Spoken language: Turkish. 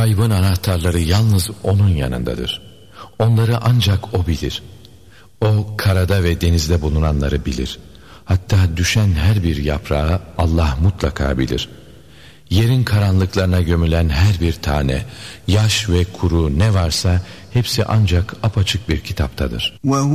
Gaybın anahtarları yalnız O'nun yanındadır. Onları ancak O bilir. O karada ve denizde bulunanları bilir. Hatta düşen her bir yaprağı Allah mutlaka bilir. Yerin karanlıklarına gömülen her bir tane, yaş ve kuru ne varsa hepsi ancak apaçık bir kitaptadır.